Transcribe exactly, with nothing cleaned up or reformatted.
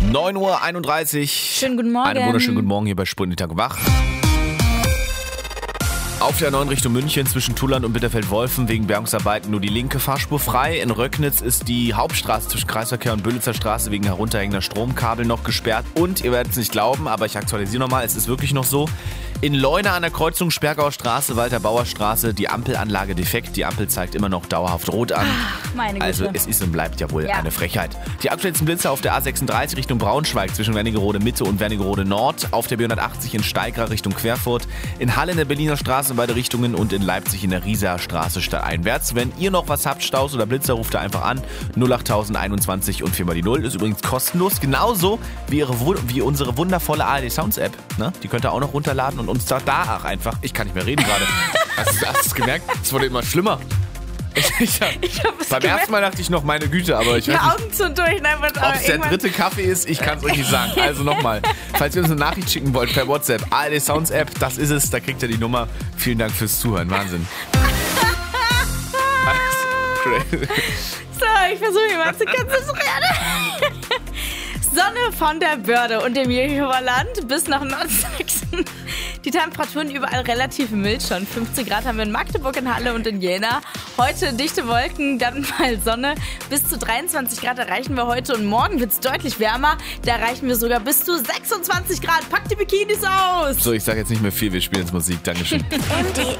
neun Uhr einunddreißig. Schönen guten Morgen. Einen wunderschönen guten Morgen hier bei Sprintag wach. Auf der neuen Richtung München zwischen Tulland und Bitterfeld-Wolfen wegen Bergungsarbeiten nur die linke Fahrspur frei. In Röcknitz ist die Hauptstraße zwischen Kreisverkehr und Böllitzer Straße wegen herunterhängender Stromkabel noch gesperrt. Und ihr werdet es nicht glauben, aber ich aktualisiere nochmal, es ist wirklich noch so. In Leuna an der Kreuzung Sperrgauer Straße, Walter-Bauer Straße, die Ampelanlage defekt. Die Ampel zeigt immer noch dauerhaft rot an. Ach, meine Güte. Also es ist und bleibt ja wohl Ja. eine Frechheit. Die aktuellsten Blitze auf der A sechsunddreißig Richtung Braunschweig zwischen Wernigerode Mitte und Wernigerode Nord. Auf der B hundertachtzig in Steigra Richtung Querfurt. In Halle in der Berliner Straße in beide Richtungen und in Leipzig in der Rieser Straße stadteinwärts. Wenn ihr noch was habt, Staus oder Blitzer, ruft da einfach an. null acht einundzwanzig und viermal die null. Ist übrigens kostenlos. Genauso wie, ihre, wie unsere wundervolle A R D Sounds App. Ne? Die könnt ihr auch noch runterladen und uns da, da ach, einfach. Ich kann nicht mehr reden gerade. Hast, hast du es gemerkt? Es wurde immer schlimmer. Ich, ich hab, Ich hab es beim gemerkt. ersten Mal dachte ich noch, meine Güte, aber ich Die weiß nicht, Augen zu durch. Nein, was, ob aber es der irgendwann- dritte Kaffee ist, ich kann es euch nicht sagen. Also nochmal, falls ihr uns eine Nachricht schicken wollt per WhatsApp, A R D Sounds App, das ist es, da kriegt ihr die Nummer. Vielen Dank fürs Zuhören, Wahnsinn. So, ich versuche mich mal zu konzentrieren. Sonne von der Börde und dem Jehover Land bis nach Nordsachsen. Die Temperaturen überall relativ mild schon. fünfzehn Grad haben wir in Magdeburg, in Halle und in Jena. Heute dichte Wolken, dann mal Sonne. Bis zu dreiundzwanzig Grad erreichen wir heute und morgen wird es deutlich wärmer. Da erreichen wir sogar bis zu sechsundzwanzig Grad. Packt die Bikinis aus! So, ich sage jetzt nicht mehr viel, wir spielen jetzt Musik. Dankeschön. M D